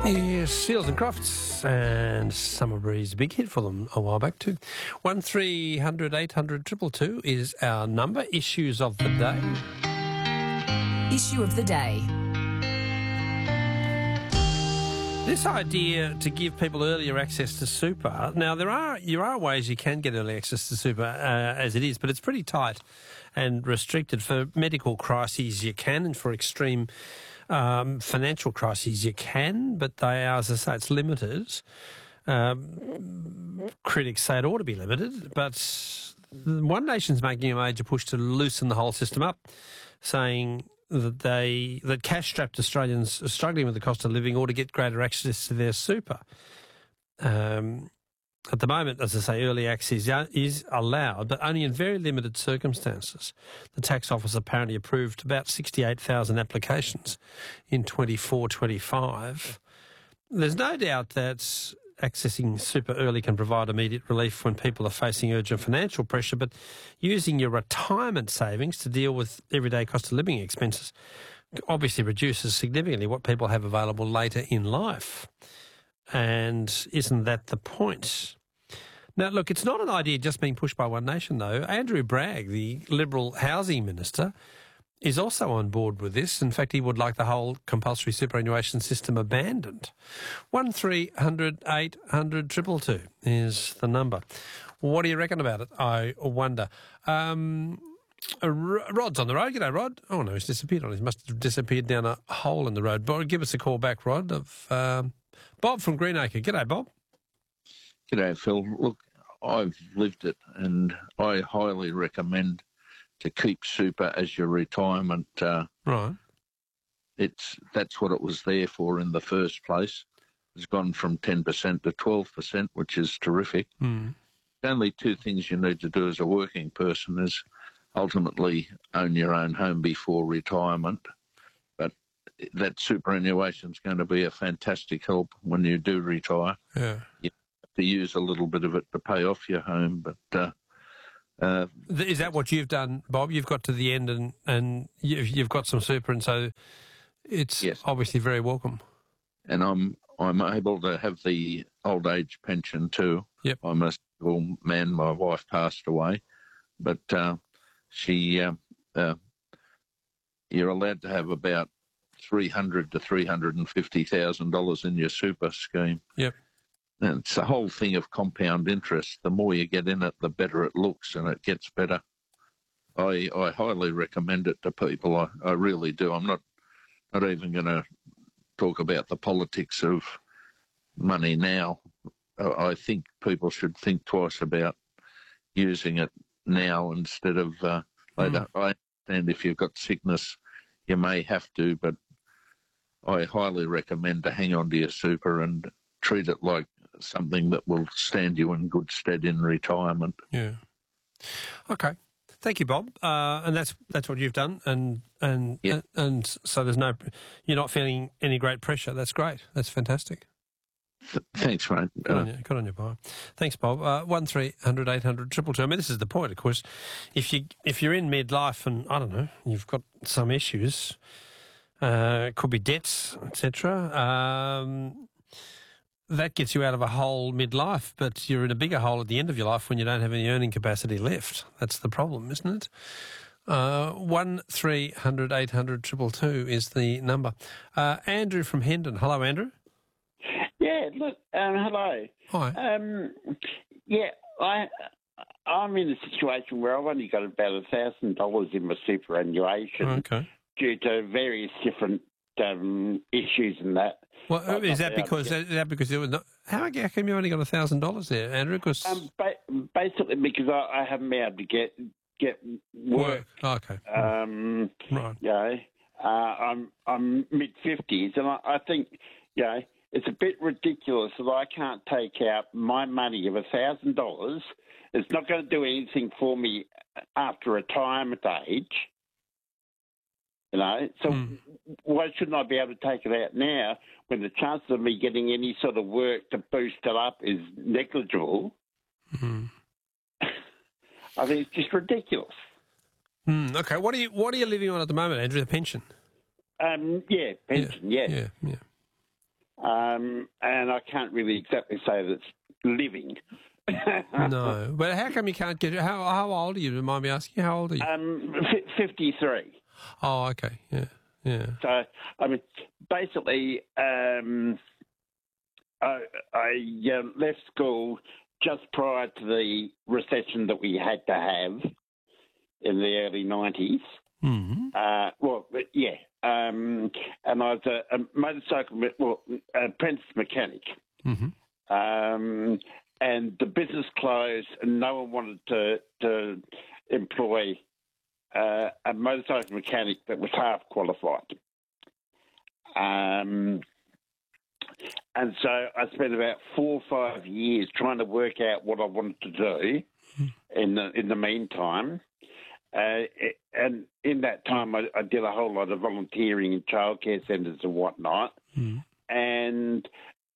Yes, Seals and Crofts and Summer Breeze, big hit for them a while back too. 1300 800 222 is our number. Issues of the day. Issue of the day. This idea to give people earlier access to super. Now there are ways you can get early access to super as it is, but it's pretty tight and restricted. For medical crises you can, and for extreme financial crises you can, but they are, as I say, it's limited. Critics say it ought to be limited, but One Nation's making a major push to loosen the whole system up, saying that cash-strapped Australians struggling with the cost of living ought to get greater access to their super. At the moment, as I say, early access is allowed, but only in very limited circumstances. The tax office apparently approved about 68,000 applications in 24-25. There's no doubt that accessing super early can provide immediate relief when people are facing urgent financial pressure, but using your retirement savings to deal with everyday cost of living expenses obviously reduces significantly what people have available later in life. And isn't that the point? Now, look, it's not an idea just being pushed by One Nation, though. Andrew Bragg, the Liberal Housing Minister, is also on board with this. In fact, he would like the whole compulsory superannuation system abandoned. 1300 800 222 is the number. What do you reckon about it, I wonder? Rod's on the road. G'day, Rod. Oh, no, he's disappeared. He must have disappeared down a hole in the road. But give us a call back, Rod, of Bob from Greenacre. G'day, Bob. G'day, Phil. Look, I've lived it, and I highly recommend to keep super as your retirement. Right. That's what it was there for in the first place. It's gone from 10% to 12%, which is terrific. Mm. The only two things you need to do as a working person is ultimately own your own home before retirement. But that superannuation is going to be a fantastic help when you do retire. Yeah. You have to use a little bit of it to pay off your home, but is that what you've done, Bob? You've got to the end and you've got some super, and so it's obviously very welcome. And I'm able to have the old age pension too. Yep. I'm a single man. My wife passed away, but you're allowed to have about $300,000 to $350,000 in your super scheme. Yep. And it's the whole thing of compound interest. The more you get in it, the better it looks, and it gets better. I highly recommend it to people. I really do. I'm not even going to talk about the politics of money now. I think people should think twice about using it now instead of later. I understand if you've got sickness, you may have to, but I highly recommend to hang on to your super and treat it like something that will stand you in good stead in retirement. Yeah. Okay. Thank you, Bob. And that's what you've done, and so you're not feeling any great pressure. That's great. That's fantastic. Thanks, mate. Good on you, Bob. Thanks, Bob. 1300 800 222. I mean, this is the point, of course. If you're in midlife and I don't know, you've got some issues, it could be debts, etc. That gets you out of a hole midlife, but you're in a bigger hole at the end of your life when you don't have any earning capacity left. That's the problem, isn't it? 1300 800 222 is the number. Andrew from Hendon. Hello, Andrew. Yeah, look, hello. Hi. I'm in a situation where I've only got about $1,000 in my superannuation. Okay. Due to various different issues and that. Well, is that because it was not? How come you only got $1,000 there, Andrew? Because basically because I haven't been able to get work. Oh, okay. Right. Yeah. I'm mid-50s, and I think it's a bit ridiculous that I can't take out my money of $1,000. It's not going to do anything for me after retirement age. So why shouldn't I be able to take it out now when the chances of me getting any sort of work to boost it up is negligible? Mm-hmm. I think it's just ridiculous. Okay, what are you living on at the moment, Andrew? The pension? Pension. Yeah. Yeah. and I can't really exactly say that it's living. No, but how come you can't get? How old are you? Remind me asking. How old are you? 53. Oh, okay, yeah. So I mean, basically, I left school just prior to the recession that we had to have in the early 90s. Mm-hmm. And I was a motorcycle, apprentice mechanic. Mm-hmm. And the business closed, and no one wanted to employ a motorcycle mechanic that was half qualified. And so I spent about 4 or 5 years trying to work out what I wanted to do in the meantime. And in that time, I did a whole lot of volunteering in childcare centres and whatnot. Mm. And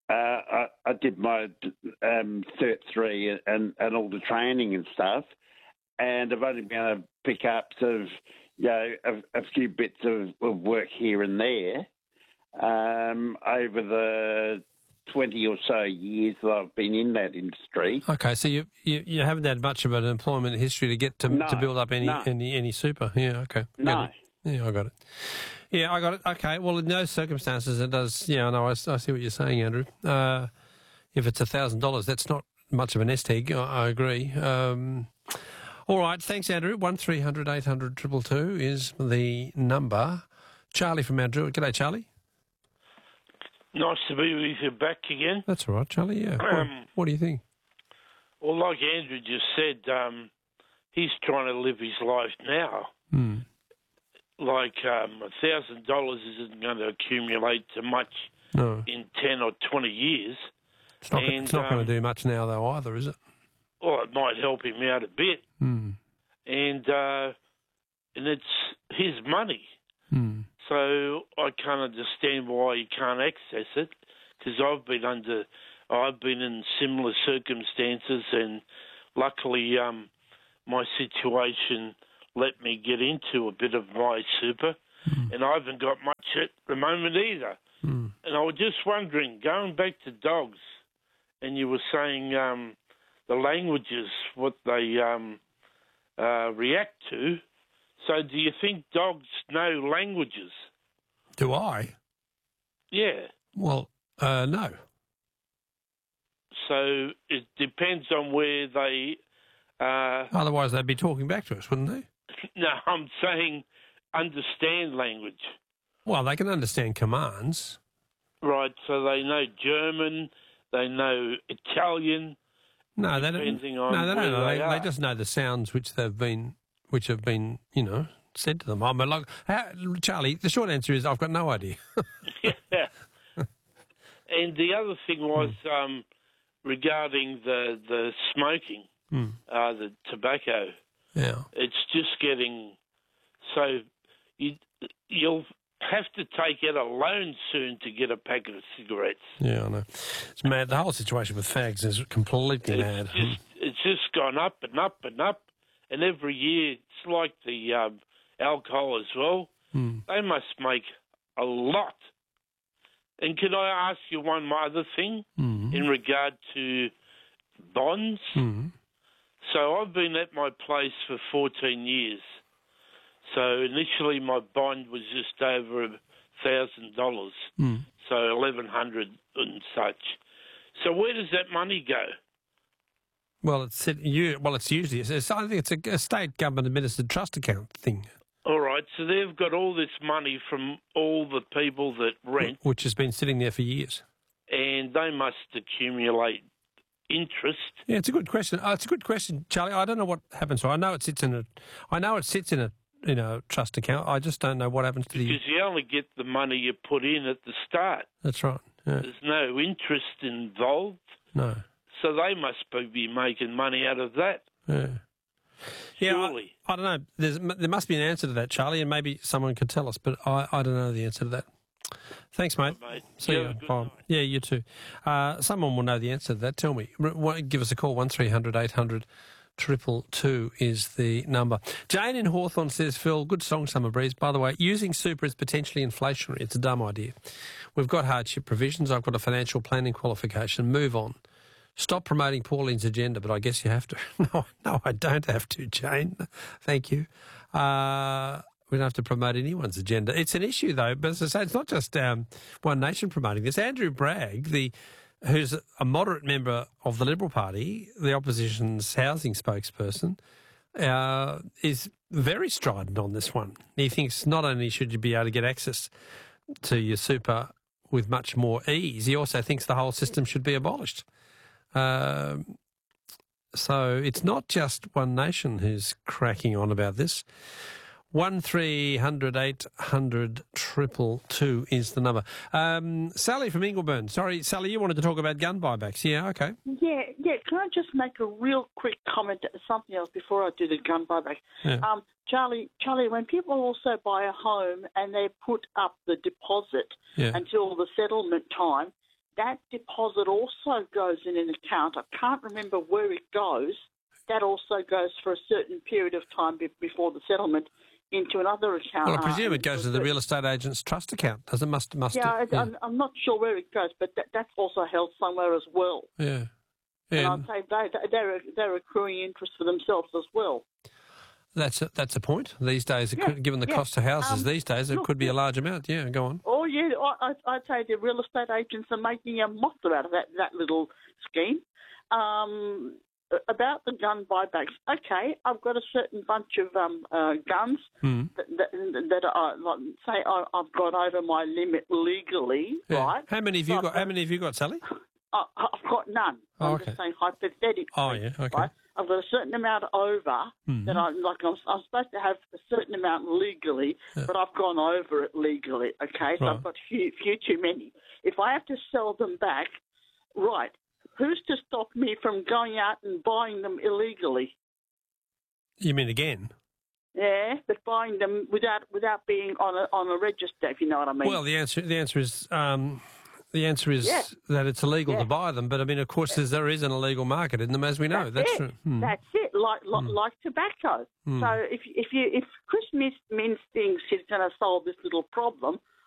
I did my Cert 3 and all the training and stuff. And I've only been able to pick up sort of, a few bits of work here and there over the 20 or so years that I've been in that industry. Okay, so you haven't had much of an employment history to get to build up any super. Yeah, okay. No. Yeah, I got it. Yeah, I got it. Okay, well, in those circumstances, it does. Yeah, I know. I see what you're saying, Andrew. If it's $1,000, that's not much of a nest egg. I agree. All right, thanks, Andrew. 1300 800 222 is the number. Charlie from Mount Druitt. G'day, Charlie. Nice to be with you back again. That's all right, Charlie, yeah. What do you think? Well, like Andrew just said, he's trying to live his life now. Mm. Like $1,000 isn't going to accumulate to much in 10 or 20 years. It's not going to do much now, though, either, is it? Well, it might help him out a bit. Mm. And it's his money. Mm. So I can't understand why he can't access it, because I've been in similar circumstances, and luckily my situation let me get into a bit of my super, and I haven't got much at the moment either. Mm. And I was just wondering, going back to dogs, and you were saying the languages, what they react to. So do you think dogs know languages? Do I? Yeah. Well, no. So it depends on where they... Otherwise they'd be talking back to us, wouldn't they? No, I'm saying understand language. Well, they can understand commands. Right, so they know German, they know Italian. No, they don't. No, they don't know. They just know the sounds which have been, said to them. I mean, like, Charlie, the short answer is I've got no idea. Yeah. And the other thing was regarding the smoking, the tobacco. Yeah. It's just getting so you'll have to take out a loan soon to get a packet of cigarettes. Yeah, I know. It's mad. The whole situation with fags is completely mad. It's just gone up and up and up. And every year, it's like the alcohol as well. They must make a lot. And can I ask you one other thing in regard to bonds? So I've been at my place for 14 years. So initially my bond was just over $1,000, so $1,100 and such. So where does that money go? Well, it's usually. I think it's a state government administered trust account thing. All right, so they've got all this money from all the people that rent, which has been sitting there for years, and they must accumulate interest. Yeah, it's a good question. It's a good question, Charlie. I don't know what happens. So I know it sits in a trust account. I just don't know what happens to because you only get the money you put in at the start. That's right. Yeah. There's no interest involved. No. So they must be making money out of that. Yeah. Surely. I don't know. There must be an answer to that, Charlie, and maybe someone could tell us, but I don't know the answer to that. Thanks, mate. Oh, mate. See you. Bye. Yeah, you too. Someone will know the answer to that. Tell me. Give us a call, 1300 800 222 is the number. Jane in Hawthorne says, Phil, good song, Summer Breeze. By the way, using super is potentially inflationary. It's a dumb idea. We've got hardship provisions. I've got a financial planning qualification. Move on. Stop promoting Pauline's agenda, but I guess you have to. No, I don't have to, Jane. Thank you. We don't have to promote anyone's agenda. It's an issue, though, but as I say, it's not just One Nation promoting this. Andrew Bragg, who's a moderate member of the Liberal Party, the opposition's housing spokesperson, is very strident on this one. He thinks not only should you be able to get access to your super with much more ease, he also thinks the whole system should be abolished. So it's not just One Nation who's cracking on about this. 1300 800 222 is the number. Sally from Ingleburn. Sorry, Sally, you wanted to talk about gun buybacks. Yeah, okay. Yeah. Can I just make a real quick comment, something else before I do the gun buyback? Yeah. Charlie, when people also buy a home and they put up the deposit until the settlement time, that deposit also goes in an account. I can't remember where it goes. That also goes for a certain period of time before the settlement into another account. Well, I presume it goes to the real estate agent's trust account. Does it? Must yeah, it? Yeah. I'm not sure where it goes, but that's also held somewhere as well. Yeah. And I'd say they're accruing interest for themselves as well. That's a point. These days, given the cost of houses these days, it could be a large amount. Yeah, go on. Oh, yeah, I'd say the real estate agents are making a monster out of that little scheme. About the gun buybacks, okay, I've got a certain bunch of guns that are, like, say, I've got over my limit legally, right? How many have you got? How many have you got, Sally? I've got none. I'm just saying hypothetically. Oh, yeah, okay. Right? I've got a certain amount over that I'm supposed to have a certain amount legally, but I've gone over it legally, okay? So I've got few too many. If I have to sell them back, right, who's to stop me from going out and buying them illegally? You mean again? Yeah, but buying them without being on a register, if you know what I mean. Well, the answer is that it's illegal to buy them, but I mean, of course, there is an illegal market in them, as we know. That's true. That's it. Like tobacco. So if Chris Minns thinks he's going to solve this little problem,